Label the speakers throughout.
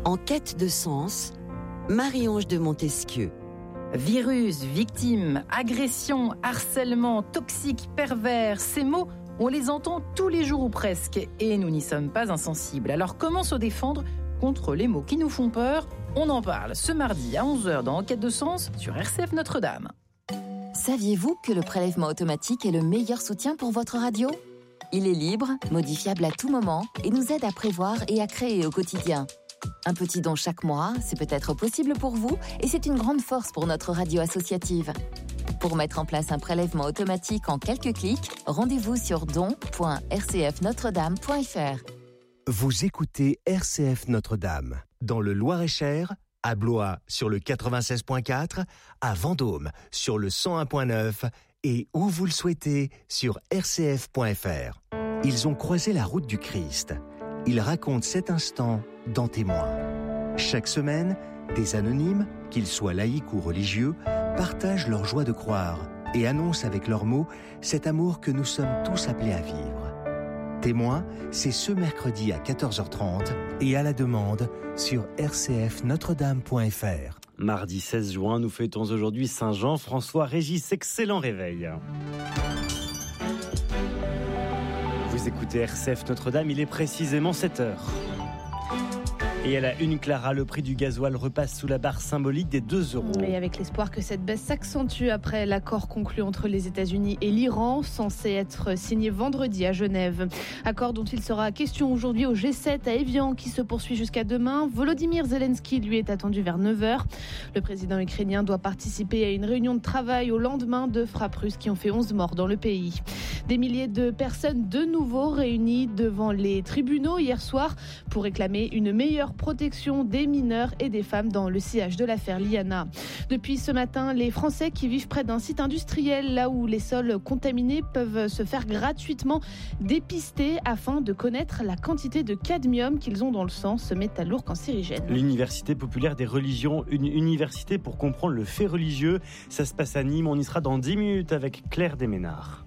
Speaker 1: En quête de sens, Marie-Ange de Montesquieu.
Speaker 2: Virus, victime, agression, harcèlement, toxique, pervers, ces mots, on les entend tous les jours ou presque, et nous n'y sommes pas insensibles. Alors comment se défendre contre les mots qui nous font peur? On en parle ce mardi à 11h dans Enquête de sens sur RCF Notre-Dame.
Speaker 3: Saviez-vous que le prélèvement automatique est le meilleur soutien pour votre radio ? Il est libre, modifiable à tout moment et nous aide à prévoir et à créer au quotidien. Un petit don chaque mois, c'est peut-être possible pour vous et c'est une grande force pour notre radio associative. Pour mettre en place un prélèvement automatique en quelques clics, rendez-vous sur don.rcfnotredame.fr.
Speaker 4: Vous écoutez RCF Notre-Dame, dans le Loir-et-Cher, à Blois sur le 96.4, à Vendôme sur le 101.9 et où vous le souhaitez sur rcf.fr. Ils ont croisé la route du Christ. Ils racontent cet instant dans Témoins. Chaque semaine, des anonymes, qu'ils soient laïcs ou religieux, partagent leur joie de croire et annoncent avec leurs mots cet amour que nous sommes tous appelés à vivre. Témoins, c'est ce mercredi à 14h30 et à la demande sur rcfnotredame.fr.
Speaker 5: Mardi 16 juin, nous fêtons aujourd'hui Saint Jean-François Régis. Excellent réveil. Vous écoutez RCF Notre-Dame, il est précisément 7h. Et à la une, Clara, le prix du gasoil repasse sous la barre symbolique des 2 euros.
Speaker 6: Et avec l'espoir que cette baisse s'accentue après l'accord conclu entre les États-Unis et l'Iran, censé être signé vendredi à Genève. Accord dont il sera question aujourd'hui au G7 à Évian, qui se poursuit jusqu'à demain. Volodymyr Zelensky, lui, est attendu vers 9h. Le président ukrainien doit participer à une réunion de travail au lendemain de frappes russes qui ont fait 11 morts dans le pays. Des milliers de personnes de nouveau réunies devant les tribunaux hier soir pour réclamer une meilleure protection des mineurs et des femmes dans le sillage de l'affaire Liana. Depuis ce matin, les Français qui vivent près d'un site industriel, là où les sols contaminés peuvent se faire gratuitement dépister afin de connaître la quantité de cadmium qu'ils ont dans le sang, ce métal lourd cancérigène.
Speaker 5: L'Université populaire des religions, une université pour comprendre le fait religieux. Ça se passe à Nîmes, on y sera dans 10 minutes avec Claire Desménards.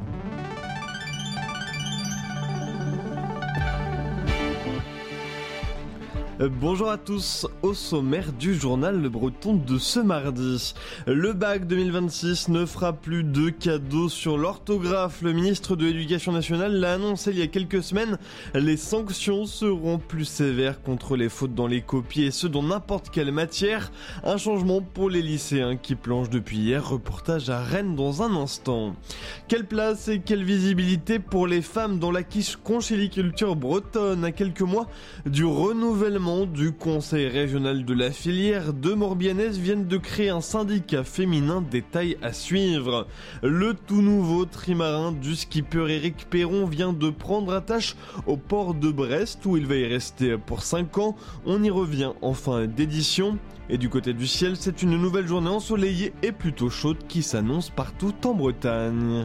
Speaker 7: Bonjour à tous, au sommaire du journal Le Breton de ce mardi. Le bac 2026 ne fera plus de cadeaux sur l'orthographe. Le ministre de l'Éducation nationale l'a annoncé il y a quelques semaines. Les sanctions seront plus sévères contre les fautes dans les copies et ce dans n'importe quelle matière. Un changement pour les lycéens qui planchent depuis hier. Reportage à Rennes dans un instant. Quelle place et quelle visibilité pour les femmes dans la conchyliculture bretonne à quelques mois du renouvellement du conseil régional de la filière. Deux Morbihanaises viennent de créer un syndicat féminin, détail à suivre. Le tout nouveau trimarin du skipper Éric Perron vient de prendre attache au port de Brest où il va y rester pour 5 ans. On y revient en fin d'édition. Et du côté du ciel, c'est une nouvelle journée ensoleillée et plutôt chaude qui s'annonce partout en Bretagne.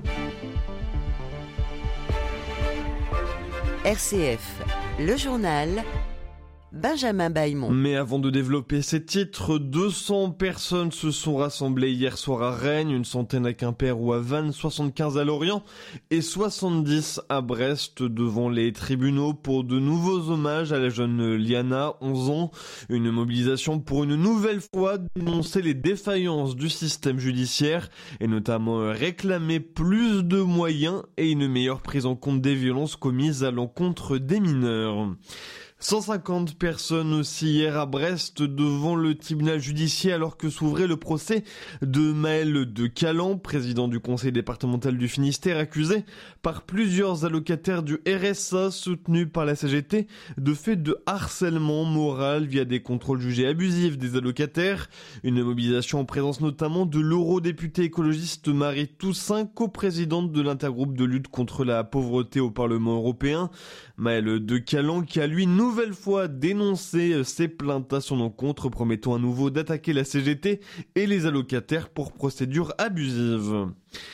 Speaker 1: RCF, le journal, Benjamin Bailmont.
Speaker 7: Mais avant de développer ces titres, 200 personnes se sont rassemblées hier soir à Rennes, une centaine à Quimper ou à Vannes, 75 à Lorient et 70 à Brest devant les tribunaux pour de nouveaux hommages à la jeune Liana, 11 ans. Une mobilisation pour une nouvelle fois dénoncer les défaillances du système judiciaire et notamment réclamer plus de moyens et une meilleure prise en compte des violences commises à l'encontre des mineurs. 150 personnes aussi hier à Brest devant le tribunal judiciaire alors que s'ouvrait le procès de Maël de Calan, président du conseil départemental du Finistère, accusé par plusieurs allocataires du RSA soutenus par la CGT de faits de harcèlement moral via des contrôles jugés abusifs des allocataires. Une mobilisation en présence notamment de l'eurodéputée écologiste Marie Toussaint, coprésidente de l'intergroupe de lutte contre la pauvreté au Parlement européen. Maël de Calan qui a lui nouvelle fois dénoncé ces plaintes à son encontre, promettant à nouveau d'attaquer la CGT et les allocataires pour procédure abusive.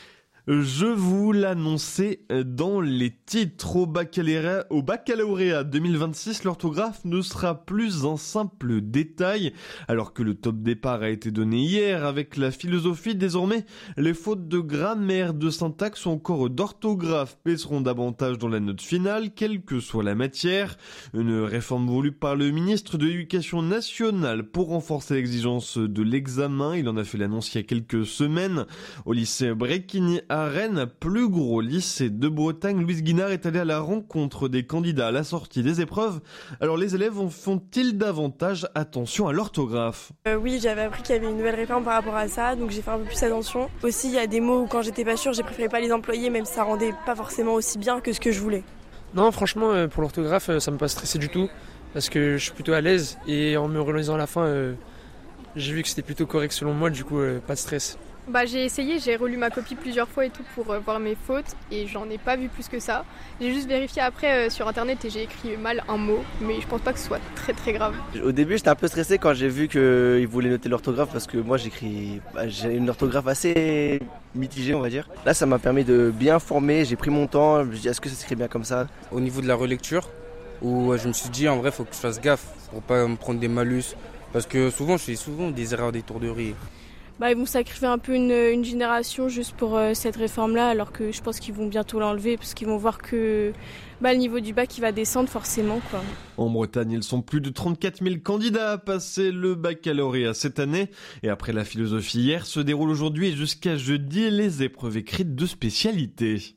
Speaker 7: Je vous l'annonçais dans les titres. Au baccalauréat 2026, l'orthographe ne sera plus un simple détail. Alors que le top départ a été donné hier avec la philosophie, désormais, les fautes de grammaire, de syntaxe ou encore d'orthographe pèseront davantage dans la note finale, quelle que soit la matière. Une réforme voulue par le ministre de l'Éducation nationale pour renforcer l'exigence de l'examen. Il en a fait l'annonce il y a quelques semaines. Au lycée Bréquigny à Rennes, plus gros lycée de Bretagne, Louise Guinard est allée à la rencontre des candidats à la sortie des épreuves. Alors les élèves font-ils davantage attention à l'orthographe ?
Speaker 8: Oui, j'avais appris qu'il y avait une nouvelle réforme par rapport à ça, donc j'ai fait un peu plus attention. Aussi, il y a des mots où quand j'étais pas sûre, j'ai préféré pas les employer, même si ça rendait pas forcément aussi bien que ce que je voulais.
Speaker 9: Non, franchement, pour l'orthographe, ça m'a pas stressé du tout, parce que je suis plutôt à l'aise, et en me relisant à la fin, j'ai vu que c'était plutôt correct selon moi, du coup, pas de stress.
Speaker 10: J'ai essayé, j'ai relu ma copie plusieurs fois et tout pour voir mes fautes et j'en ai pas vu plus que ça. J'ai juste vérifié après sur internet et j'ai écrit mal un mot, mais je pense pas que ce soit très très grave.
Speaker 11: Au début j'étais un peu stressé quand j'ai vu qu'ils voulaient noter l'orthographe parce que moi j'ai une orthographe assez mitigée on va dire. Là ça m'a permis de bien former, j'ai pris mon temps, je me suis dit est-ce que ça s'écrit bien comme ça ?
Speaker 12: Au niveau de la relecture, où je me suis dit en vrai faut que je fasse gaffe pour pas me prendre des malus parce que souvent je fais des erreurs d'étourderie.
Speaker 8: Ils vont sacrifier un peu une génération juste pour cette réforme-là, alors que je pense qu'ils vont bientôt l'enlever parce qu'ils vont voir que le niveau du bac il va descendre forcément, quoi.
Speaker 7: En Bretagne, ils sont plus de 34 000 candidats à passer le baccalauréat cette année. Et après la philosophie hier, se déroulent aujourd'hui et jusqu'à jeudi les épreuves écrites de spécialité.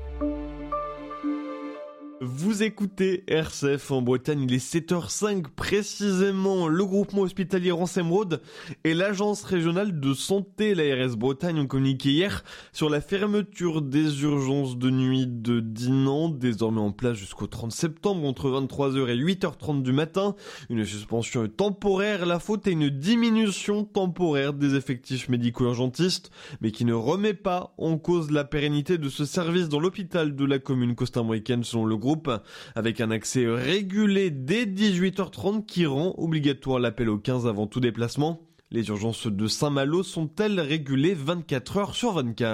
Speaker 7: Vous écoutez RCF en Bretagne, il est 7h05 précisément. Le groupement hospitalier Rançay-Emeraude et l'agence régionale de santé, l'ARS Bretagne, ont communiqué hier sur la fermeture des urgences de nuit de Dinan, désormais en place jusqu'au 30 septembre entre 23h et 8h30 du matin. Une suspension temporaire, la faute est une diminution temporaire des effectifs médico-urgentistes, mais qui ne remet pas en cause la pérennité de ce service dans l'hôpital de la commune costarmoricaine selon le groupe, avec un accès régulé dès 18h30 qui rend obligatoire l'appel au 15 avant tout déplacement. Les urgences de Saint-Malo sont-elles régulées 24 heures sur 24 ?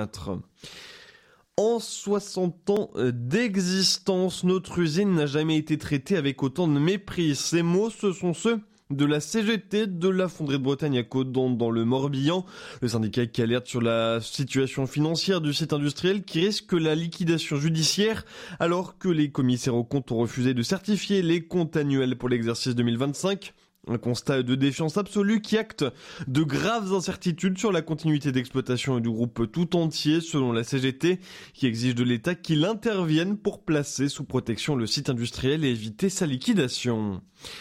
Speaker 7: En 60 ans d'existence, notre usine n'a jamais été traitée avec autant de mépris. Ces mots, ce sont ceux de la CGT de la Fonderie de Bretagne à Caudan dans le Morbihan. Le syndicat qui alerte sur la situation financière du site industriel qui risque la liquidation judiciaire alors que les commissaires aux comptes ont refusé de certifier les comptes annuels pour l'exercice 2025. Un constat de défiance absolue qui acte de graves incertitudes sur la continuité d'exploitation du groupe tout entier, selon la CGT, qui exige de l'État qu'il intervienne pour placer sous protection le site industriel et éviter sa liquidation.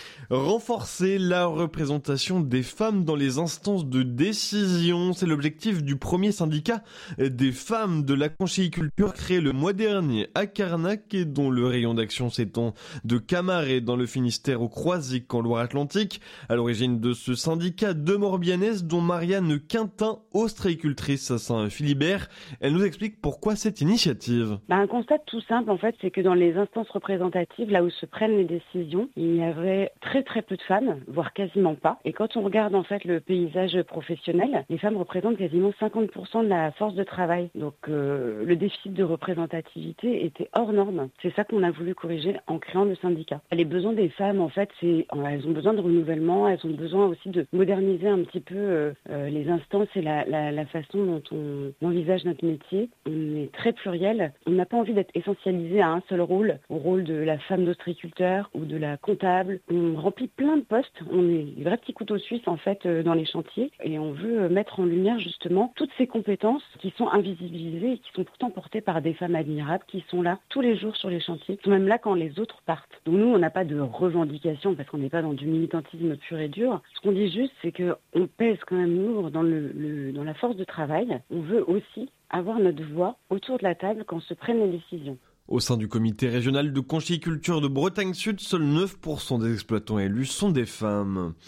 Speaker 7: Renforcer la représentation des femmes dans les instances de décision, c'est l'objectif du premier syndicat des femmes de la conchyliculture créé le mois dernier à Carnac et dont le rayon d'action s'étend de Camaret dans le Finistère au Croisic en Loire-Atlantique. À l'origine de ce syndicat, deux Morbihanaises dont Marianne Quintin, ostréicultrice à Saint-Philibert. Elle nous explique pourquoi cette initiative.
Speaker 13: Un constat tout simple en fait, c'est que dans les instances représentatives, là où se prennent les décisions, il y avait très peu de femmes, voire quasiment pas. Et quand on regarde en fait le paysage professionnel, les femmes représentent quasiment 50% de la force de travail. Donc le déficit de représentativité était hors norme. C'est ça qu'on a voulu corriger en créant le syndicat. Les besoins des femmes en fait, elles ont besoin de renouvellement, elles ont besoin aussi de moderniser un petit peu les instances et la façon dont on envisage notre métier. On est très pluriel. On n'a pas envie d'être essentialisé à un seul rôle, au rôle de la femme d'ostréiculteur ou de la comptable. On remplit plein de postes, on est des vrais petits couteaux suisses en fait dans les chantiers et on veut mettre en lumière justement toutes ces compétences qui sont invisibilisées et qui sont pourtant portées par des femmes admirables qui sont là tous les jours sur les chantiers, qui sont même là quand les autres partent. Donc nous on n'a pas de revendication parce qu'on n'est pas dans du militantisme pur et dur. Ce qu'on dit juste c'est qu'on pèse quand même lourd dans la force de travail. On veut aussi avoir notre voix autour de la table quand se prennent les décisions.
Speaker 7: Au sein du comité régional de conchyliculture de Bretagne Sud, seuls 9% des exploitants élus sont des femmes.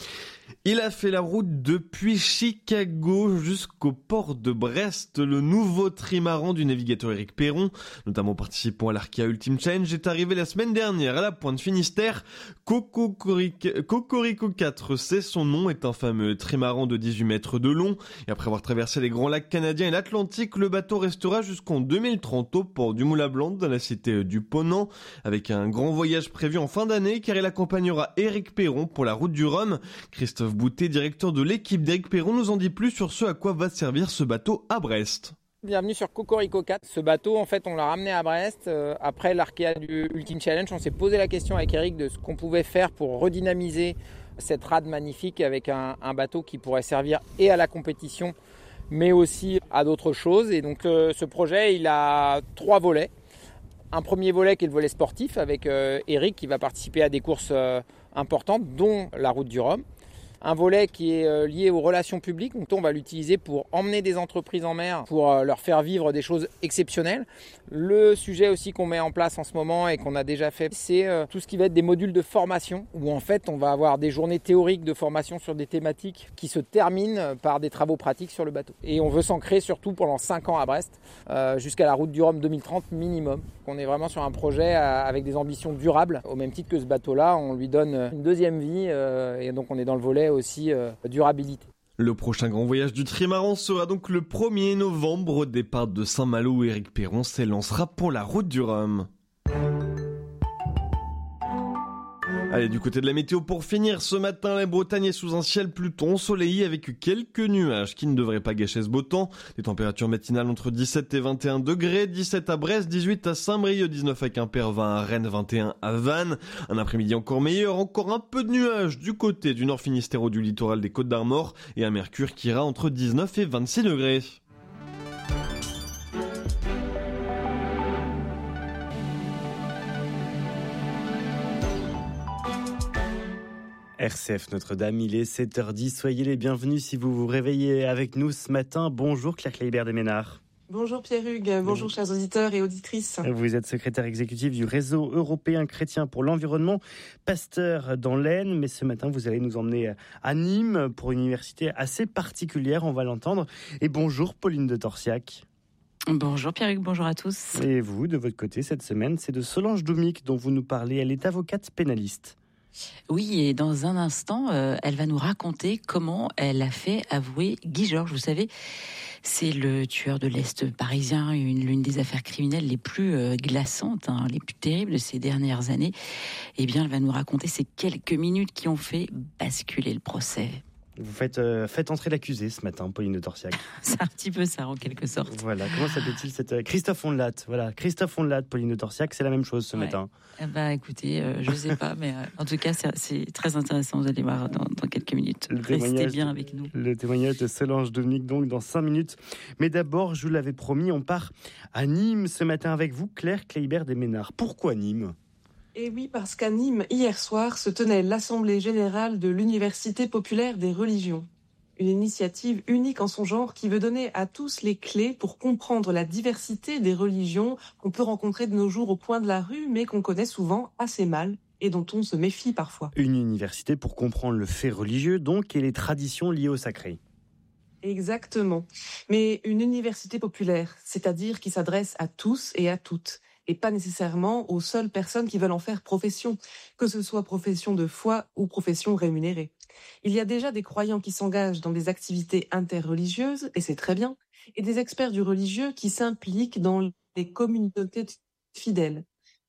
Speaker 7: Il a fait la route depuis Chicago jusqu'au port de Brest. Le nouveau trimaran du navigateur Éric Perron, notamment participant à l'Arkea Ultimate Challenge, est arrivé la semaine dernière à la Pointe Finistère. Cocorico 4, c'est son nom, est un fameux trimaran de 18 mètres de long. Et après avoir traversé les grands lacs canadiens et l'Atlantique, le bateau restera jusqu'en 2030 au port du Moulin-Blanc, dans la cité du Ponant, avec un grand voyage prévu en fin d'année, car il accompagnera Éric Perron pour la route du Rhum. Christophe Boutet, directeur de l'équipe d'Éric Perron, nous en dit plus sur ce à quoi va servir ce bateau à Brest.
Speaker 14: Bienvenue sur Cocorico 4. Ce bateau, en fait, on l'a ramené à Brest. Après l'Arkea du Ultimate Challenge, on s'est posé la question avec Eric de ce qu'on pouvait faire pour redynamiser cette rade magnifique avec un bateau qui pourrait servir et à la compétition, mais aussi à d'autres choses. Et donc, ce projet, il a 3 volets. Un premier volet qui est le volet sportif avec Eric qui va participer à des courses importantes, dont la route du Rhum. Un volet qui est lié aux relations publiques, donc on va l'utiliser pour emmener des entreprises en mer, pour leur faire vivre des choses exceptionnelles. Le sujet aussi qu'on met en place en ce moment et qu'on a déjà fait, c'est tout ce qui va être des modules de formation, où en fait on va avoir des journées théoriques de formation sur des thématiques qui se terminent par des travaux pratiques sur le bateau. Et on veut s'ancrer surtout pendant 5 ans à Brest, jusqu'à la route du Rhum 2030 minimum. On est vraiment sur un projet avec des ambitions durables, au même titre que ce bateau-là, on lui donne une deuxième vie, et donc on est dans le volet aussi durabilité.
Speaker 7: Le prochain grand voyage du trimaran sera donc le 1er novembre. Au départ de Saint-Malo où Éric Perron s'élancera pour la route du Rhum. Allez, du côté de la météo pour finir, ce matin, la Bretagne est sous un ciel plutôt ensoleillé avec quelques nuages qui ne devraient pas gâcher ce beau temps. Les températures matinales entre 17 et 21 degrés, 17 à Brest, 18 à Saint-Brieuc, 19 à Quimper, 20 à Rennes, 21 à Vannes. Un après-midi encore meilleur, encore un peu de nuages du côté du Nord Finistère ou du littoral des Côtes d'Armor et un mercure qui ira entre 19 et 26 degrés.
Speaker 5: RCF Notre-Dame, il est 7h10. Soyez les bienvenus si vous vous réveillez avec nous ce matin. Bonjour Claire Kleibert des Ménards.
Speaker 15: Bonjour Pierre-Hugues, bonjour chers auditeurs et auditrices.
Speaker 5: Vous êtes secrétaire exécutif du réseau européen chrétien pour l'environnement, pasteur dans l'Aisne. Mais ce matin, vous allez nous emmener à Nîmes pour une université assez particulière, on va l'entendre. Et bonjour Pauline de Torsiac.
Speaker 16: Bonjour Pierre-Hugues, bonjour à tous.
Speaker 5: Et vous, de votre côté, cette semaine, c'est de Solange Doumic dont vous nous parlez. Elle est avocate pénaliste.
Speaker 16: Oui, et dans un instant, elle va nous raconter comment elle a fait avouer Guy Georges. Vous savez, c'est le tueur de l'Est parisien, l'une des affaires criminelles les plus glaçantes, les plus terribles de ces dernières années. Eh bien, elle va nous raconter ces quelques minutes qui ont fait basculer le procès.
Speaker 5: Vous faites entrer l'accusé ce matin, Pauline de Torsiac.
Speaker 16: C'est un petit peu ça, en quelque sorte.
Speaker 5: Voilà, comment s'appelle-t-il cette... Christophe Ondelat. Voilà, Christophe Ondelat, Pauline de Torsiac, c'est la même chose ce matin.
Speaker 16: Écoutez, je ne sais pas, mais en tout cas, c'est très intéressant, vous allez voir dans quelques minutes. Restez bien avec nous.
Speaker 5: Le témoignage de Solange Doumic, donc, dans 5 minutes. Mais d'abord, je vous l'avais promis, on part à Nîmes ce matin avec vous, Claire Kleibert des Ménards. Pourquoi Nîmes ?
Speaker 15: Et oui, parce qu'à Nîmes, hier soir, se tenait l'Assemblée générale de l'Université populaire des religions. Une initiative unique en son genre qui veut donner à tous les clés pour comprendre la diversité des religions qu'on peut rencontrer de nos jours au coin de la rue, mais qu'on connaît souvent assez mal et dont on se méfie parfois.
Speaker 5: Une université pour comprendre le fait religieux, donc, et les traditions liées au sacré.
Speaker 15: Exactement. Mais une université populaire, c'est-à-dire qui s'adresse à tous et à toutes, et pas nécessairement aux seules personnes qui veulent en faire profession, que ce soit profession de foi ou profession rémunérée. Il y a déjà des croyants qui s'engagent dans des activités interreligieuses, et c'est très bien, et des experts du religieux qui s'impliquent dans les communautés fidèles.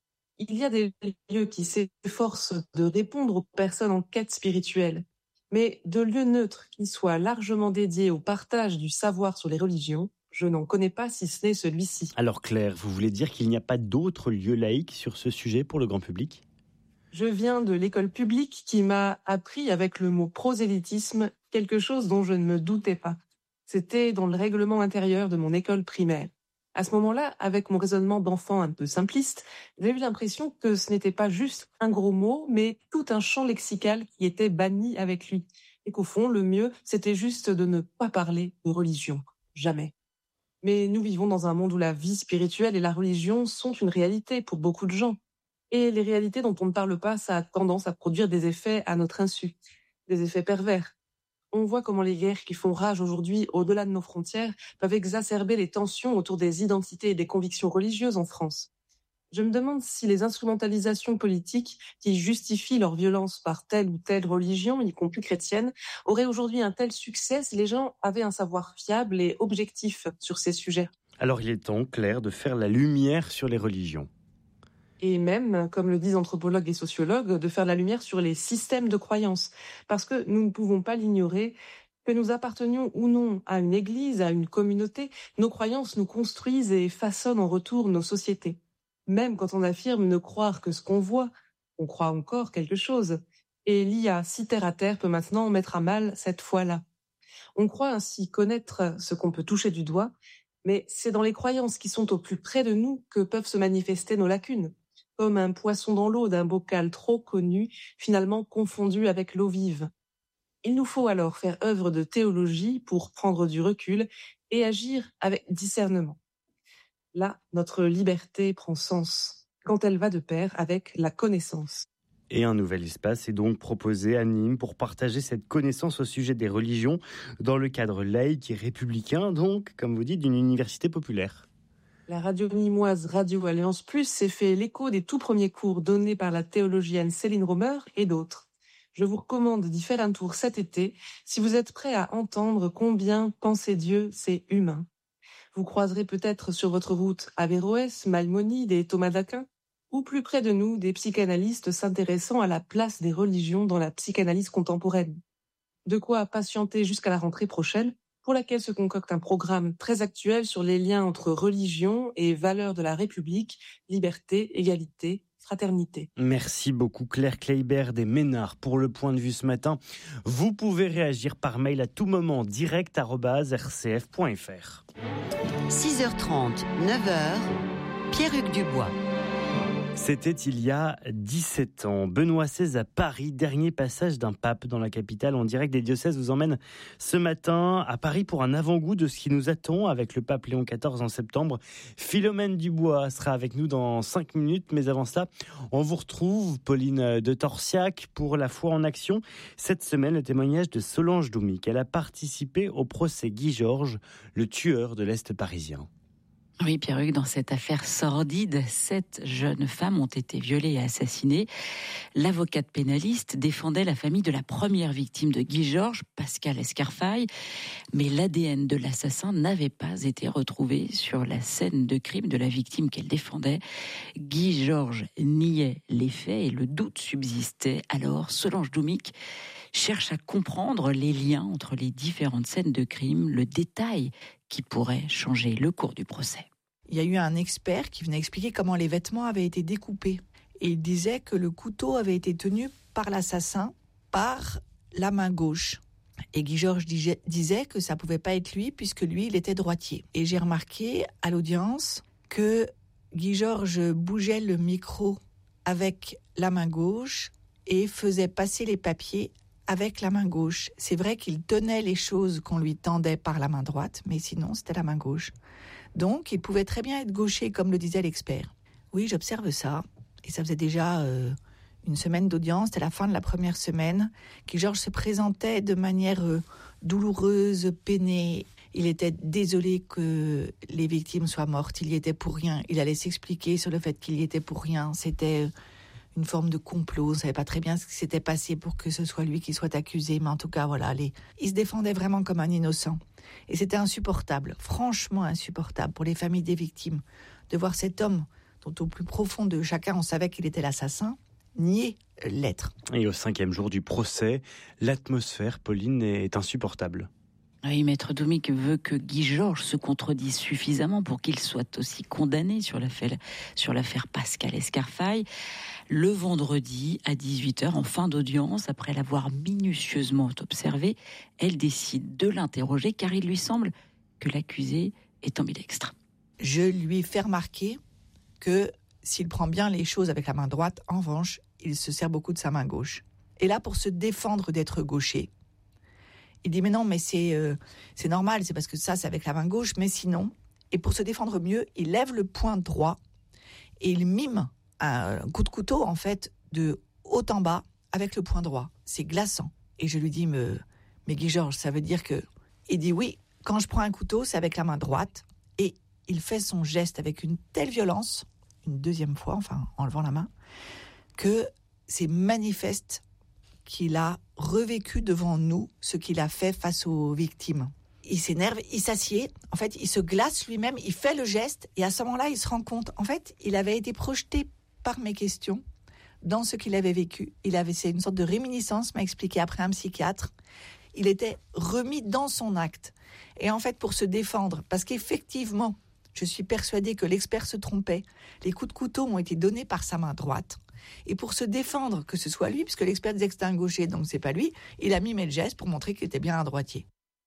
Speaker 15: Il y a des lieux qui s'efforcent de répondre aux personnes en quête spirituelle, mais de lieux neutres qui soient largement dédiés au partage du savoir sur les religions, je n'en connais pas si ce n'est celui-ci.
Speaker 5: Alors Claire, vous voulez dire qu'il n'y a pas d'autres lieux laïques sur ce sujet pour le grand public ?
Speaker 15: Je viens de l'école publique qui m'a appris avec le mot prosélytisme quelque chose dont je ne me doutais pas. C'était dans le règlement intérieur de mon école primaire. À ce moment-là, avec mon raisonnement d'enfant un peu simpliste, j'ai eu l'impression que ce n'était pas juste un gros mot, mais tout un champ lexical qui était banni avec lui. Et qu'au fond, le mieux, c'était juste de ne pas parler de religion. Jamais. Mais nous vivons dans un monde où la vie spirituelle et la religion sont une réalité pour beaucoup de gens. Et les réalités dont on ne parle pas, ça a tendance à produire des effets à notre insu. des effets pervers. On voit comment les guerres qui font rage aujourd'hui au-delà de nos frontières peuvent exacerber les tensions autour des identités et des convictions religieuses en France. Je me demande si les instrumentalisations politiques qui justifient leur violence par telle ou telle religion, y compris chrétienne, auraient aujourd'hui un tel succès si les gens avaient un savoir fiable et objectif sur ces sujets.
Speaker 5: Alors il est temps, Claire, de faire la lumière sur les religions.
Speaker 15: Et même, comme le disent anthropologues et sociologues, de faire la lumière sur les systèmes de croyances. Parce que nous ne pouvons pas l'ignorer, que nous appartenions ou non à une église, à une communauté, nos croyances nous construisent et façonnent en retour nos sociétés. Même quand on affirme ne croire que ce qu'on voit, on croit encore quelque chose. Et l'IA, si terre à terre, peut maintenant mettre à mal cette foi-là. On croit ainsi connaître ce qu'on peut toucher du doigt, mais c'est dans les croyances qui sont au plus près de nous que peuvent se manifester nos lacunes. Comme un poisson dans l'eau d'un bocal trop connu, finalement confondu avec l'eau vive. Il nous faut alors faire œuvre de théologie pour prendre du recul et agir avec discernement. Là, notre liberté prend sens, quand elle va de pair avec la connaissance.
Speaker 5: Et un nouvel espace est donc proposé à Nîmes pour partager cette connaissance au sujet des religions dans le cadre laïque et républicain, donc, comme vous dites, d'une université populaire.
Speaker 15: La radio nîmoise Radio Alliance Plus s'est fait l'écho des tout premiers cours donnés par la théologienne Céline Romer et d'autres. Je vous recommande d'y faire un tour cet été si vous êtes prêt à entendre combien penser Dieu, c'est humain. Vous croiserez peut-être sur votre route Averroès, Maïmonide et Thomas d'Aquin, ou plus près de nous des psychanalystes s'intéressant à la place des religions dans la psychanalyse contemporaine. De quoi patienter jusqu'à la rentrée prochaine, pour laquelle se concocte un programme très actuel sur les liens entre religion et valeurs de la République, liberté, égalité, fraternité.
Speaker 5: Merci beaucoup Claire Kleibert des Ménards pour le point de vue ce matin. Vous pouvez réagir par mail à tout moment direct@rcf.fr.
Speaker 1: 6h30, 9h, Pierre-Hugues Dubois.
Speaker 5: C'était il y a 17 ans. Benoît XVI à Paris, dernier passage d'un pape dans la capitale en direct des diocèses, vous emmène ce matin à Paris pour un avant-goût de ce qui nous attend avec le pape Léon XIV en septembre. Philomène Dubois sera avec nous dans 5 minutes, mais avant cela, on vous retrouve, Pauline de Torsiac, pour La foi en action. Cette semaine, le témoignage de Solange Doumic. Elle a participé au procès Guy Georges, le tueur de l'Est parisien.
Speaker 16: Oui, Pierre-Hugues, dans cette affaire sordide, 7 jeunes femmes ont été violées et assassinées. L'avocate pénaliste défendait la famille de la première victime de Guy Georges, Pascal Escarfaille, mais l'ADN de l'assassin n'avait pas été retrouvé sur la scène de crime de la victime qu'elle défendait. Guy Georges niait les faits et le doute subsistait. Alors, Solange Doumic cherche à comprendre les liens entre les différentes scènes de crime, le détail qui pourrait changer le cours du procès.
Speaker 17: Il y a eu un expert qui venait expliquer comment les vêtements avaient été découpés. Et il disait que le couteau avait été tenu par l'assassin, par la main gauche. Et Guy Georges disait que ça ne pouvait pas être lui, puisque lui, il était droitier. Et j'ai remarqué à l'audience que Guy Georges bougeait le micro avec la main gauche et faisait passer les papiers avec la main gauche. C'est vrai qu'il tenait les choses qu'on lui tendait par la main droite, mais sinon, c'était la main gauche. Donc, il pouvait très bien être gaucher, comme le disait l'expert. Oui, j'observe ça. Et ça faisait déjà une semaine d'audience. C'était la fin de la première semaine. Guy Georges se présentait de manière douloureuse, peinée. Il était désolé que les victimes soient mortes. Il y était pour rien. Il allait s'expliquer sur le fait qu'il y était pour rien. C'était une forme de complot. On ne savait pas très bien ce qui s'était passé pour que ce soit lui qui soit accusé. Mais en tout cas, voilà, il se défendait vraiment comme un innocent. Et c'était insupportable, franchement insupportable pour les familles des victimes, de voir cet homme dont au plus profond de chacun, on savait qu'il était l'assassin, nier l'être.
Speaker 5: Et au 5e jour du procès, l'atmosphère, Pauline, est insupportable.
Speaker 16: Oui, Maître Doumic veut que Guy Georges se contredise suffisamment pour qu'il soit aussi condamné sur l'affaire Pascal Escarfaille. Le vendredi à 18h, en fin d'audience, après l'avoir minutieusement observé, elle décide de l'interroger car il lui semble que l'accusé est ambidextre.
Speaker 17: Je lui fais remarquer que s'il prend bien les choses avec la main droite, en revanche, il se sert beaucoup de sa main gauche. Et là, pour se défendre d'être gaucher, il dit mais non, mais c'est normal, c'est parce que ça, c'est avec la main gauche, mais sinon, et pour se défendre mieux, il lève le poing droit et il mime un coup de couteau, en fait, de haut en bas avec le poing droit. C'est glaçant. Et je lui dis, mais Guy Georges, ça veut dire que... Il dit oui, quand je prends un couteau, c'est avec la main droite. Et il fait son geste avec une telle violence, une deuxième fois, enfin en levant la main, que c'est manifeste qu'il a revécu devant nous ce qu'il a fait face aux victimes. Il s'énerve, il s'assied, en fait, il se glace lui-même, il fait le geste, et à ce moment-là, il se rend compte, en fait, il avait été projeté par mes questions dans ce qu'il avait vécu. C'est une sorte de réminiscence, m'a expliqué après un psychiatre. Il était remis dans son acte. Et en fait, pour se défendre, parce qu'effectivement, je suis persuadée que l'expert se trompait, les coups de couteau ont été donnés par sa main droite. Et pour se défendre, que ce soit lui, puisque l'expert disait que c'était un gaucher, donc c'est pas lui, il a mimé le geste pour montrer qu'il était bien un droitier.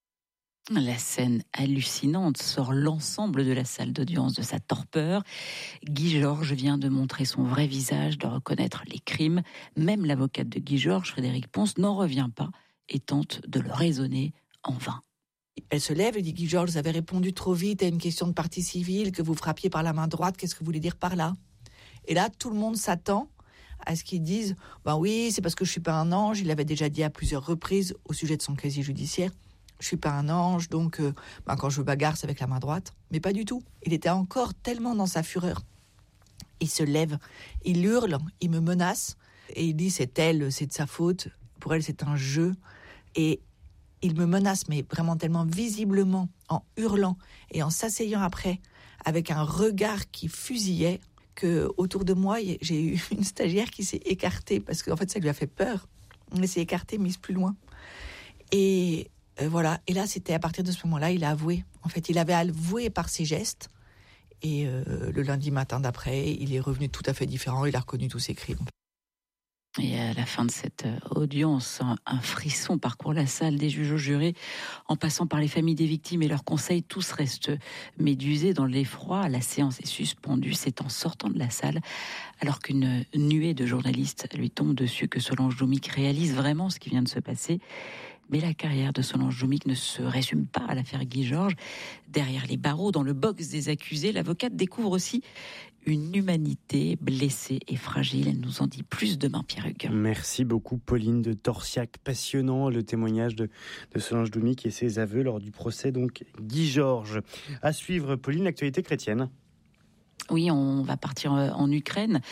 Speaker 16: La scène hallucinante sort l'ensemble de la salle d'audience de sa torpeur. Guy Georges vient de montrer son vrai visage, de reconnaître les crimes. Même l'avocate de Guy Georges, Frédéric Pons, n'en revient pas et tente de le raisonner en vain.
Speaker 17: Elle se lève et dit, Guy Georges, vous avez répondu trop vite à une question de partie civile, que vous frappiez par la main droite, qu'est-ce que vous voulez dire par là ? Et là, tout le monde s'attend à ce qu'ils disent, oui, c'est parce que je suis pas un ange, il l'avait déjà dit à plusieurs reprises au sujet de son casier judiciaire. Je suis pas un ange, donc quand je bagarre, c'est avec la main droite. Mais pas du tout. Il était encore tellement dans sa fureur. Il se lève, il hurle, il me menace, et il dit, c'est elle, c'est de sa faute. Pour elle, c'est un jeu. Et il me menace, mais vraiment tellement visiblement, en hurlant, et en s'asseyant après, avec un regard qui fusillait, que autour de moi, j'ai eu une stagiaire qui s'est écartée, parce qu'en fait, ça lui a fait peur. Elle s'est écartée, mise plus loin. Et... voilà, et là c'était à partir de ce moment-là, il a avoué. En fait, il avait avoué par ses gestes, et le lundi matin d'après, il est revenu tout à fait différent, il a reconnu tous ses crimes.
Speaker 16: Et à la fin de cette audience, un frisson parcourt la salle des juges aux jurés, en passant par les familles des victimes et leurs conseils, tous restent médusés dans l'effroi. La séance est suspendue, c'est en sortant de la salle, alors qu'une nuée de journalistes lui tombe dessus, que Solange Doumic réalise vraiment ce qui vient de se passer. Mais la carrière de Solange Doumic ne se résume pas à l'affaire Guy Georges. Derrière les barreaux, dans le box des accusés, l'avocate découvre aussi une humanité blessée et fragile. Elle nous en dit plus demain, Pierre Hugues.
Speaker 5: Merci beaucoup, Pauline de Torsiac. Passionnant le témoignage de Solange Doumic et ses aveux lors du procès, donc Guy Georges. À suivre, Pauline, l'actualité chrétienne.
Speaker 16: Oui, on va partir en Ukraine,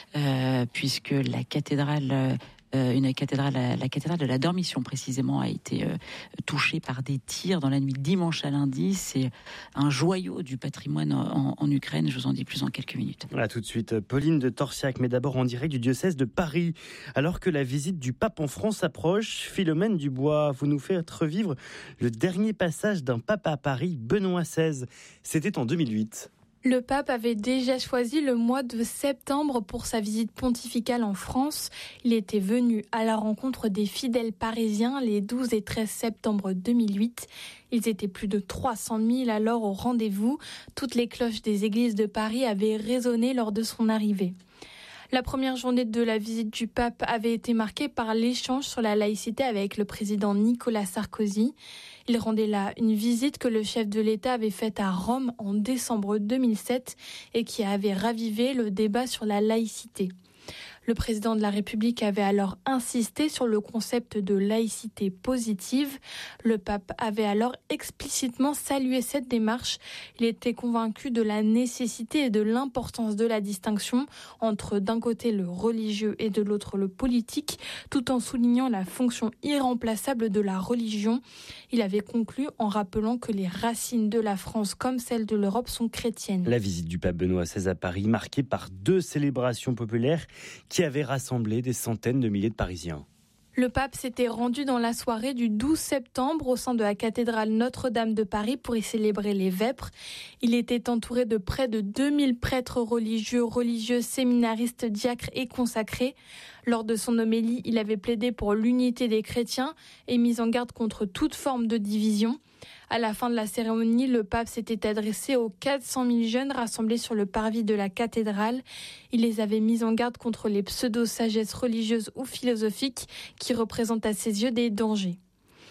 Speaker 16: puisque la cathédrale... la cathédrale de la Dormition précisément a été touchée par des tirs dans la nuit de dimanche à lundi. C'est un joyau du patrimoine en Ukraine. Je vous en dis plus en quelques minutes.
Speaker 5: Voilà, tout de suite, Pauline de Torsiac, mais d'abord en direct du diocèse de Paris. Alors que la visite du pape en France approche, Philomène Dubois, vous nous faites revivre le dernier passage d'un pape à Paris, Benoît XVI. C'était en 2008.
Speaker 18: Le pape avait déjà choisi le mois de septembre pour sa visite pontificale en France. Il était venu à la rencontre des fidèles parisiens les 12 et 13 septembre 2008. Ils étaient plus de 300 000 alors au rendez-vous. Toutes les cloches des églises de Paris avaient résonné lors de son arrivée. La première journée de la visite du pape avait été marquée par l'échange sur la laïcité avec le président Nicolas Sarkozy. Il rendait là une visite que le chef de l'État avait faite à Rome en décembre 2007 et qui avait ravivé le débat sur la laïcité. Le président de la République avait alors insisté sur le concept de laïcité positive. Le pape avait alors explicitement salué cette démarche. Il était convaincu de la nécessité et de l'importance de la distinction entre d'un côté le religieux et de l'autre le politique, tout en soulignant la fonction irremplaçable de la religion. Il avait conclu en rappelant que les racines de la France comme celles de l'Europe sont chrétiennes.
Speaker 5: La visite du pape Benoît XVI à Paris, marquée par 2 célébrations populaires qui avaient rassemblé des centaines de milliers de Parisiens.
Speaker 18: Le pape s'était rendu dans la soirée du 12 septembre au sein de la cathédrale Notre-Dame de Paris pour y célébrer les vêpres. Il était entouré de près de 2000 prêtres religieux, religieuses, séminaristes, diacres et consacrés. Lors de son homélie, il avait plaidé pour l'unité des chrétiens et mis en garde contre toute forme de division. À la fin de la cérémonie, le pape s'était adressé aux 400 000 jeunes rassemblés sur le parvis de la cathédrale. Il les avait mis en garde contre les pseudo-sagesses religieuses ou philosophiques qui représentent à ses yeux des dangers.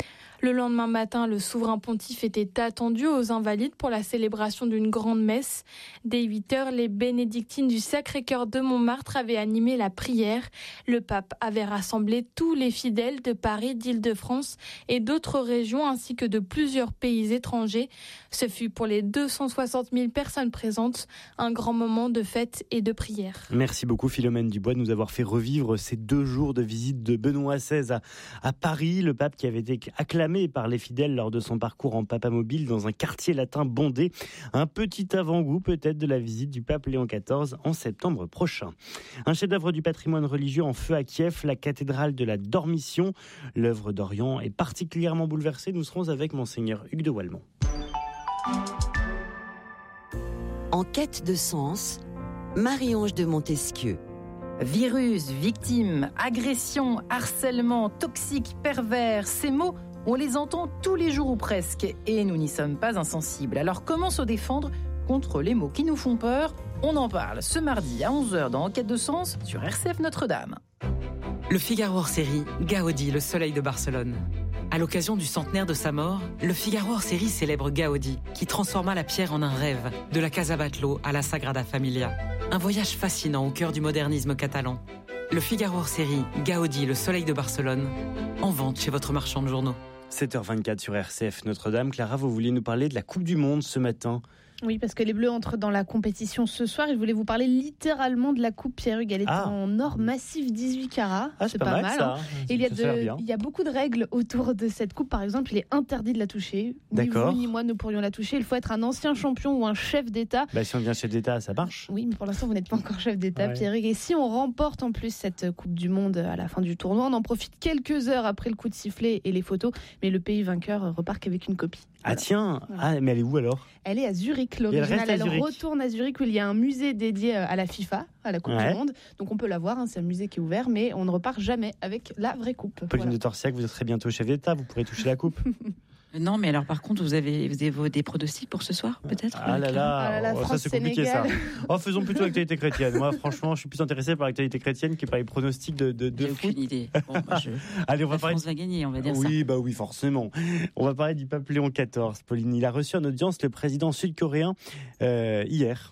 Speaker 18: Le lendemain matin, le souverain pontife était attendu aux Invalides pour la célébration d'une grande messe. Dès 8h, les bénédictines du Sacré-Cœur de Montmartre avaient animé la prière. Le pape avait rassemblé tous les fidèles de Paris, d'Île-de-France et d'autres régions ainsi que de plusieurs pays étrangers. Ce fut pour les 260 000 personnes présentes un grand moment de fête et de prière.
Speaker 5: Merci beaucoup Philomène Dubois de nous avoir fait revivre ces 2 jours de visite de Benoît XVI à Paris, le pape qui avait été acclamé par les fidèles lors de son parcours en papamobile dans un quartier latin bondé. Un petit avant-goût peut-être de la visite du pape Léon XIV en septembre prochain. Un chef-d'œuvre du patrimoine religieux en feu à Kiev, la cathédrale de la Dormition. L'œuvre d'Orient est particulièrement bouleversée. Nous serons avec monseigneur Hugues de Walmont.
Speaker 1: En quête de sens, Marie-Ange de Montesquieu.
Speaker 2: Virus, victime, agression, harcèlement, toxique, pervers, ces mots, on les entend tous les jours ou presque, et nous n'y sommes pas insensibles. Alors comment se défendre contre les mots qui nous font peur ? On en parle ce mardi à 11h dans Enquête de sens sur RCF Notre-Dame.
Speaker 19: Le Figaro hors série, Gaudi, le soleil de Barcelone. À l'occasion du centenaire de sa mort, le Figaro hors série célèbre Gaudi, qui transforma la pierre en un rêve, de la Casa Batlló à la Sagrada Familia. Un voyage fascinant au cœur du modernisme catalan. Le Figaro hors série, Gaudi, le soleil de Barcelone, en vente chez votre marchand de journaux.
Speaker 5: 7h24 sur RCF Notre-Dame. Clara, vous vouliez nous parler de la Coupe du Monde ce matin.
Speaker 6: Oui, parce que les Bleus entrent dans la compétition ce soir. Je voulais vous parler littéralement de la coupe Pierre-Hugues. Elle est en or massif 18 carats.
Speaker 5: C'est pas mal ça.
Speaker 6: Et il y a beaucoup de règles autour de cette coupe. Par exemple, il est interdit de la toucher.
Speaker 5: D'accord.
Speaker 6: Ni vous ni moi ne pourrions la toucher. Il faut être un ancien champion ou un chef d'État.
Speaker 5: Si on devient chef d'État, ça marche.
Speaker 6: Oui, mais pour l'instant, vous n'êtes pas encore chef d'État, Pierre-Hugues. Et si on remporte en plus cette Coupe du Monde à la fin du tournoi, on en profite quelques heures après le coup de sifflet et les photos. Mais le pays vainqueur repart qu'avec une copie.
Speaker 5: Ah tiens, mais elle est où alors ?
Speaker 6: Elle est à Zurich, l'original. Elle retourne à Zurich où il y a un musée dédié à la FIFA, à la Coupe du Monde. Donc on peut la voir, c'est un musée qui est ouvert, mais on ne repart jamais avec la vraie coupe.
Speaker 5: Pauline de Torsiac, vous serez bientôt chef d'État, vous pourrez toucher la coupe.
Speaker 16: Non, mais alors par contre, vous avez des pronostics pour ce soir, peut-être ?
Speaker 5: Ah là là, ça c'est compliqué ça. Faisons plutôt l'actualité chrétienne. Moi, franchement, je suis plus intéressé par l'actualité chrétienne que par les pronostics de
Speaker 16: J'ai
Speaker 5: foot.
Speaker 16: aucune idée. Bon,
Speaker 5: Allez, on va
Speaker 16: la France va gagner, on va dire ça.
Speaker 5: Oui, forcément. On va parler du pape Léon XIV. Pauline, il a reçu en audience le président sud-coréen hier.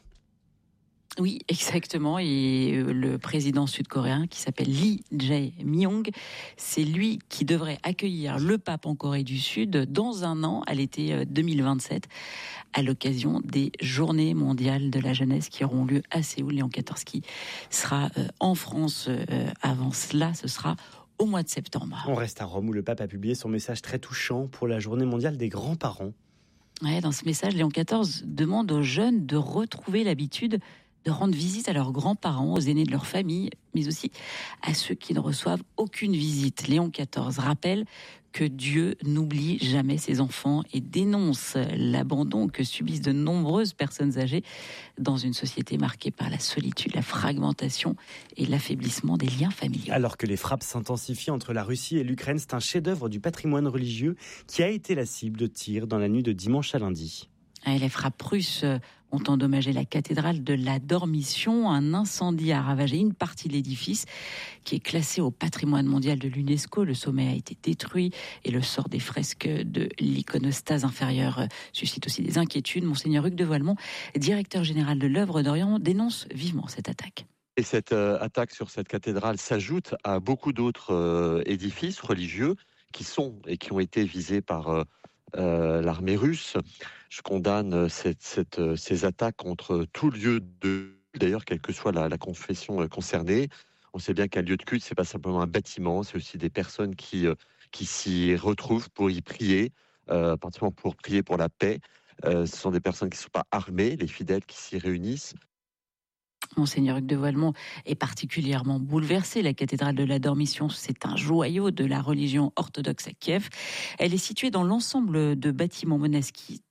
Speaker 16: Oui, exactement. Et le président sud-coréen, qui s'appelle Lee Jae-myung, c'est lui qui devrait accueillir le pape en Corée du Sud dans un an, à l'été 2027, à l'occasion des Journées mondiales de la jeunesse qui auront lieu à Séoul. Léon XIV qui sera en France avant cela, ce sera au mois de septembre.
Speaker 5: On reste à Rome où le pape a publié son message très touchant pour la Journée mondiale des grands-parents.
Speaker 16: Ouais, dans ce message, Léon XIV demande aux jeunes de retrouver l'habitude de rendre visite à leurs grands-parents, aux aînés de leur famille, mais aussi à ceux qui ne reçoivent aucune visite. Léon XIV rappelle que Dieu n'oublie jamais ses enfants et dénonce l'abandon que subissent de nombreuses personnes âgées dans une société marquée par la solitude, la fragmentation et l'affaiblissement des liens familiaux.
Speaker 5: Alors que les frappes s'intensifient entre la Russie et l'Ukraine, c'est un chef-d'œuvre du patrimoine religieux qui a été la cible de tirs dans la nuit de dimanche à lundi.
Speaker 16: Les frappes russes ont endommagé la cathédrale de la Dormition. Un incendie a ravagé une partie de l'édifice qui est classé au patrimoine mondial de l'UNESCO. Le sommet a été détruit et le sort des fresques de l'iconostase inférieure suscite aussi des inquiétudes. Monseigneur Hugues de Walmont, directeur général de l'œuvre d'Orient, dénonce vivement cette attaque.
Speaker 20: Et cette attaque sur cette cathédrale s'ajoute à beaucoup d'autres édifices religieux qui sont et qui ont été visés par l'armée russe. Je condamne ces attaques contre tout lieu de culte, d'ailleurs, quelle que soit la confession concernée. On sait bien qu'un lieu de culte, c'est pas simplement un bâtiment, c'est aussi des personnes qui s'y retrouvent pour y prier, particulièrement pour prier pour la paix. Ce sont des personnes qui ne sont pas armées, les fidèles qui s'y réunissent.
Speaker 16: Monseigneur Hugues de Walmont est particulièrement bouleversé. La cathédrale de la Dormition, c'est un joyau de la religion orthodoxe à Kiev. Elle est située dans l'ensemble de bâtiments monastiques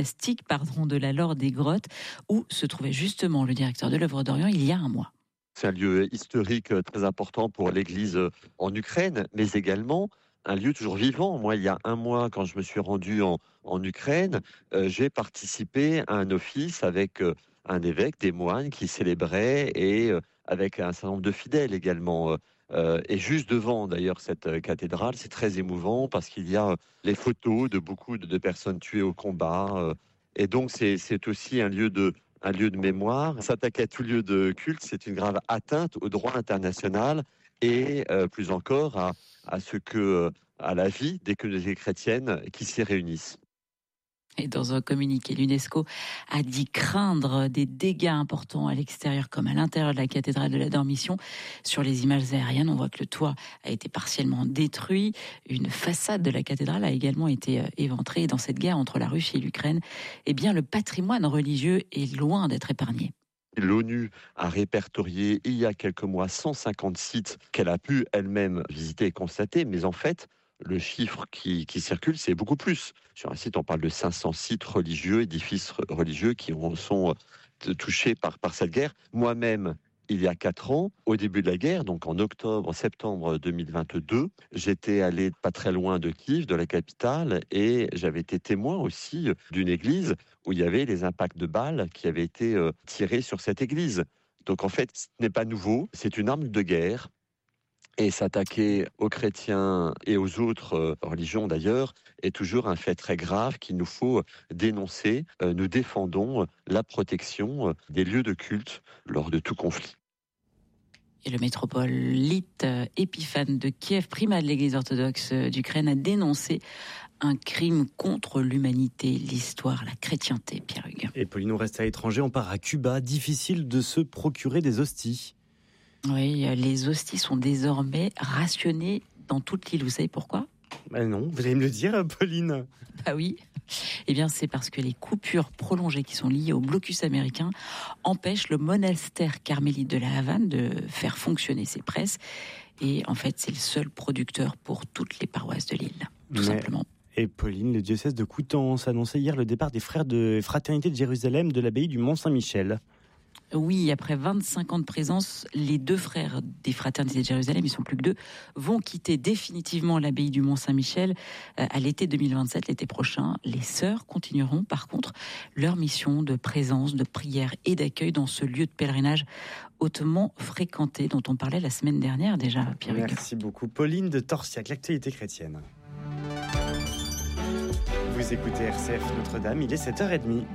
Speaker 16: de la Laure des Grottes, où se trouvait justement le directeur de l'œuvre d'Orient il y a un mois.
Speaker 20: C'est un lieu historique très important pour l'Église en Ukraine, mais également un lieu toujours vivant. Moi, il y a un mois, quand je me suis rendu en Ukraine, j'ai participé à un office avec un évêque, des moines qui célébraient, et avec un certain nombre de fidèles également. est juste devant d'ailleurs cette cathédrale. C'est très émouvant parce qu'il y a les photos de beaucoup de personnes tuées au combat. Et donc c'est aussi un lieu de mémoire. S'attaquer à tout lieu de culte, c'est une grave atteinte au droit international et plus encore à la vie des communautés chrétiennes qui s'y réunissent.
Speaker 16: Et dans un communiqué, l'UNESCO a dit craindre des dégâts importants à l'extérieur comme à l'intérieur de la cathédrale de la Dormition. Sur les images aériennes, on voit que le toit a été partiellement détruit. Une façade de la cathédrale a également été éventrée. Et dans cette guerre entre la Russie et l'Ukraine, eh bien, le patrimoine religieux est loin d'être épargné.
Speaker 20: L'ONU a répertorié il y a quelques mois 150 sites qu'elle a pu elle-même visiter et constater, mais en fait, le chiffre qui circule, c'est beaucoup plus. Sur un site, on parle de 500 sites religieux, édifices religieux qui sont touchés par cette guerre. Moi-même, il y a 4 ans, au début de la guerre, donc en septembre 2022, j'étais allé pas très loin de Kiev, de la capitale, et j'avais été témoin aussi d'une église où il y avait les impacts de balles qui avaient été tirés sur cette église. Donc en fait, ce n'est pas nouveau, c'est une arme de guerre. Et s'attaquer aux chrétiens et aux autres religions d'ailleurs est toujours un fait très grave qu'il nous faut dénoncer. Nous défendons la protection des lieux de culte lors de tout conflit.
Speaker 16: Et le métropolite Épiphane de Kiev, primat de l'Église orthodoxe d'Ukraine, a dénoncé un crime contre l'humanité, l'histoire, la chrétienté, Pierre-Hugues.
Speaker 5: Et Pauline, on reste à l'étranger, on part à Cuba. Difficile de se procurer des hosties.
Speaker 16: Oui, les hosties sont désormais rationnées dans toute l'île. Vous savez pourquoi ?
Speaker 5: Non, vous allez me le dire, Pauline.
Speaker 16: Bah oui. Eh bien, c'est parce que les coupures prolongées qui sont liées au blocus américain empêchent le monastère carmélite de la Havane de faire fonctionner ses presses. Et en fait, c'est le seul producteur pour toutes les paroisses de l'île, tout simplement.
Speaker 5: Et Pauline, le diocèse de Coutances annonçait hier le départ des frères de Fraternité de Jérusalem de l'abbaye du Mont-Saint-Michel.
Speaker 16: Oui, après 25 ans de présence, les 2 frères des Fraternités de Jérusalem, ils sont plus que 2, vont quitter définitivement l'abbaye du Mont-Saint-Michel à l'été 2027, l'été prochain. Les sœurs continueront par contre leur mission de présence, de prière et d'accueil dans ce lieu de pèlerinage hautement fréquenté dont on parlait la semaine dernière déjà, Pierre-Hugues.
Speaker 5: Merci beaucoup. Pauline de Torsiac, l'actualité chrétienne. Vous écoutez RCF Notre-Dame, il est 7h30.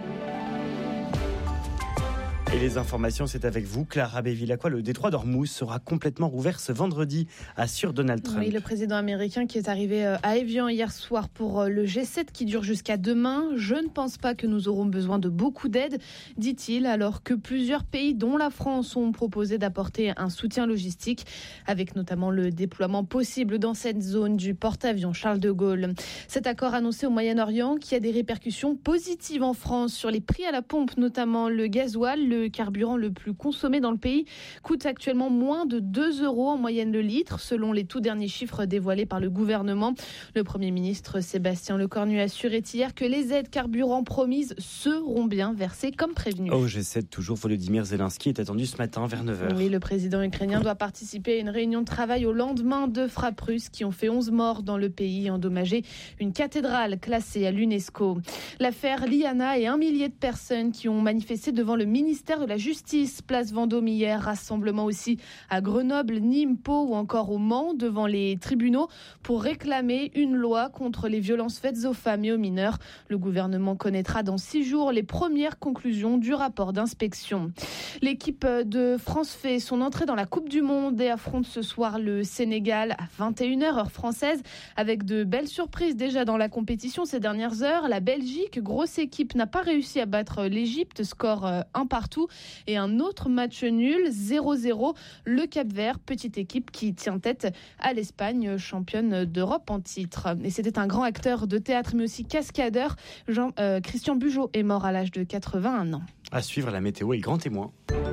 Speaker 5: Et les informations, c'est avec vous, Clara Bevilacqua. Le détroit d'Ormuz sera complètement rouvert ce vendredi, assure Donald Trump.
Speaker 6: Oui, le président américain qui est arrivé à Évian hier soir pour le G7 qui dure jusqu'à demain. Je ne pense pas que nous aurons besoin de beaucoup d'aide, dit-il, alors que plusieurs pays, dont la France, ont proposé d'apporter un soutien logistique, avec notamment le déploiement possible dans cette zone du porte-avions Charles de Gaulle. Cet accord annoncé au Moyen-Orient qui a des répercussions positives en France sur les prix à la pompe, notamment le gasoil, le carburant le plus consommé dans le pays, coûte actuellement moins de 2 € en moyenne le litre, selon les tout derniers chiffres dévoilés par le gouvernement. Le Premier ministre Sébastien Lecornu assurait hier que les aides carburant promises seront bien versées comme prévenu.
Speaker 5: Au G7, toujours, Volodymyr Zelensky est attendu ce matin vers 9h.
Speaker 6: Oui, le président ukrainien doit participer à une réunion de travail au lendemain de frappes russes qui ont fait 11 morts dans le pays et endommagé une cathédrale classée à l'UNESCO. L'affaire Liana et 1 millier de personnes qui ont manifesté devant le ministère de la Justice, place Vendôme hier, rassemblement aussi à Grenoble, Nîmes, Pau ou encore au Mans devant les tribunaux pour réclamer une loi contre les violences faites aux femmes et aux mineurs. Le gouvernement connaîtra dans 6 jours les premières conclusions du rapport d'inspection. L'équipe de France fait son entrée dans la Coupe du Monde et affronte ce soir le Sénégal à 21h heure française avec de belles surprises déjà dans la compétition ces dernières heures. La Belgique, grosse équipe, n'a pas réussi à battre l'Égypte, score 1 partout. Et un autre match nul, 0-0. Le Cap-Vert, petite équipe qui tient tête à l'Espagne, championne d'Europe en titre. Et c'était un grand acteur de théâtre, mais aussi cascadeur. Christian Bugeaud est mort à l'âge de 81 ans.
Speaker 5: À suivre la météo et le grand témoin.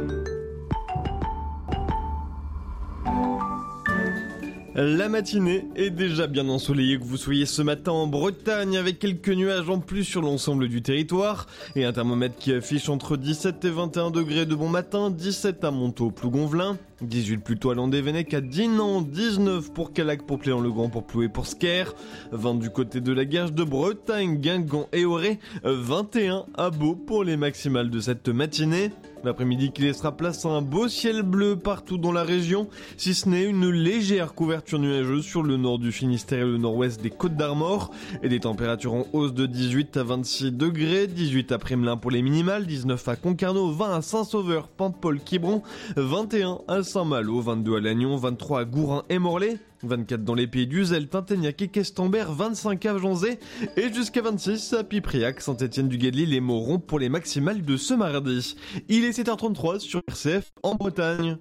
Speaker 7: La matinée est déjà bien ensoleillée, que vous soyez ce matin en Bretagne avec quelques nuages en plus sur l'ensemble du territoire et un thermomètre qui affiche entre 17 et 21 degrés de bon matin, 17 à Montaut, Plougonvelin. 18 plutôt à Landévennec, à Dinan, 19 pour Calac, pour Plélan-le-Grand, pour Ploué, pour Sker, 20 du côté de la Gage de Bretagne, Guingamp et Auray, 21 à Beau pour les maximales de cette matinée. L'après-midi qui laissera place à un beau ciel bleu partout dans la région, si ce n'est une légère couverture nuageuse sur le nord du Finistère et le nord-ouest des Côtes-d'Armor, et des températures en hausse de 18 à 26 degrés, 18 à Primelin pour les minimales, 19 à Concarneau, 20 à Saint-Sauveur, Paimpol, Quiberon, 21 à Saint-Malo, 22 à Lannion, 23 à Gourin et Morlaix, 24 dans les pays d'Uzel, Tinténiac et Questembert, 25 à Janzé et jusqu'à 26 à Pipriac, Saint-Étienne-du-Guédely et Moron pour les maximales de ce mardi. Il est 7h33 sur RCF en Bretagne.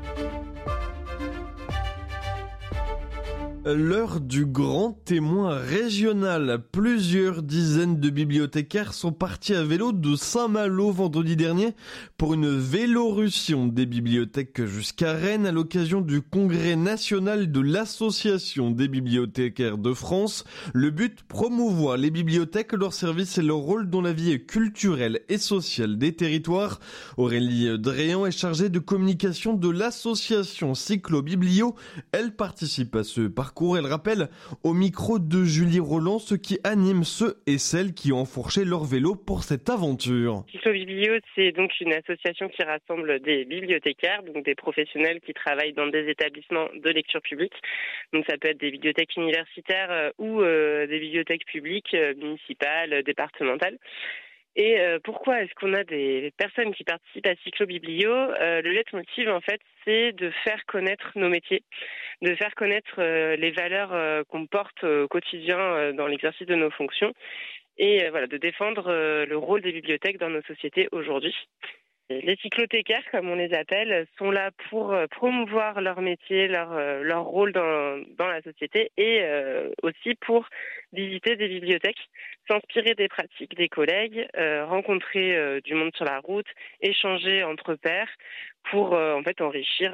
Speaker 7: L'heure du grand témoin régional. Plusieurs dizaines de bibliothécaires sont partis à vélo de Saint-Malo vendredi dernier pour une vélorussion des bibliothèques jusqu'à Rennes à l'occasion du congrès national de l'Association des bibliothécaires de France. Le but, promouvoir les bibliothèques, leurs services et leur rôle dans la vie culturelle et sociale des territoires. Aurélie Dréan est chargée de communication de l'association Cyclo-Biblio. Elle participe à ce parcours. Elle rappelle au micro de Julie Roland ce qui anime ceux et celles qui ont enfourché leur vélo pour cette aventure.
Speaker 21: Cyclo-Biblio, c'est donc une association qui rassemble des bibliothécaires, donc des professionnels qui travaillent dans des établissements de lecture publique. Donc ça peut être des bibliothèques universitaires ou des bibliothèques publiques, municipales, départementales. Et pourquoi est-ce qu'on a des personnes qui participent à Cyclo-Biblio ? Le leitmotiv, en fait, c'est de faire connaître nos métiers, de faire connaître les valeurs qu'on porte au quotidien dans l'exercice de nos fonctions et voilà, de défendre le rôle des bibliothèques dans nos sociétés aujourd'hui. Les cyclothécaires, comme on les appelle, sont là pour promouvoir leur métier, leur rôle dans la société et aussi pour visiter des bibliothèques, s'inspirer des pratiques des collègues, rencontrer du monde sur la route, échanger entre pairs pour en fait enrichir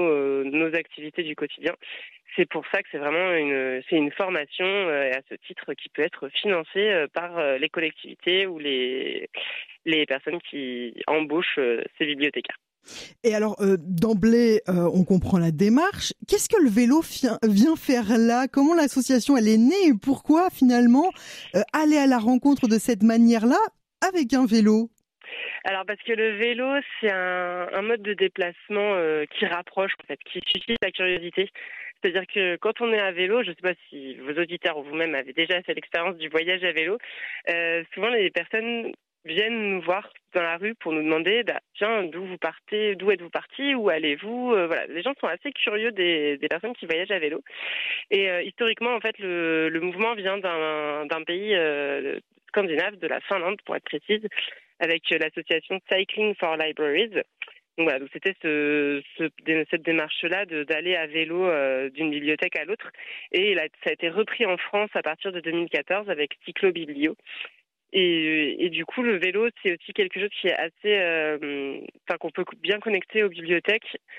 Speaker 21: nos activités du quotidien. C'est pour ça que c'est vraiment une formation à ce titre qui peut être financée par les collectivités ou les personnes qui embauchent ces bibliothécaires.
Speaker 22: Et alors, d'emblée, on comprend la démarche. Qu'est-ce que le vélo vient faire là ? Comment l'association elle est née et pourquoi finalement aller à la rencontre de cette manière-là avec un vélo ?
Speaker 21: Alors parce que le vélo, c'est un mode de déplacement qui rapproche, en fait, qui suscite la curiosité. C'est-à-dire que quand on est à vélo, je ne sais pas si vos auditeurs ou vous-même avez déjà fait l'expérience du voyage à vélo, souvent les personnes viennent nous voir dans la rue pour nous demander tiens, d'où êtes-vous partis, où allez-vous, voilà, les gens sont assez curieux des personnes qui voyagent à vélo. Et historiquement, en fait, le mouvement vient d'un pays scandinave, de la Finlande pour être précise, avec l'association Cycling for Libraries. Donc voilà, donc c'était cette démarche-là d'aller à vélo d'une bibliothèque à l'autre. Et ça a été repris en France à partir de 2014 avec Cyclo-Biblio. Et du coup, le vélo, c'est aussi quelque chose qui est assez, qu'on peut bien connecter aux bibliothèques